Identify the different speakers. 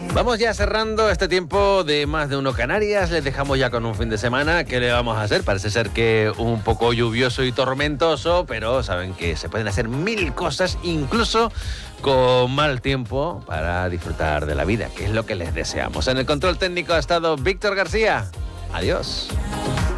Speaker 1: Vamos ya cerrando este tiempo de Más de Uno Canarias. Les dejamos ya con un fin de semana. ¿Qué le vamos a hacer? Parece ser que un poco lluvioso y tormentoso, pero saben que se pueden hacer mil cosas, incluso con mal tiempo, para disfrutar de la vida, que es lo que les deseamos. En el control técnico ha estado Víctor García. Adiós.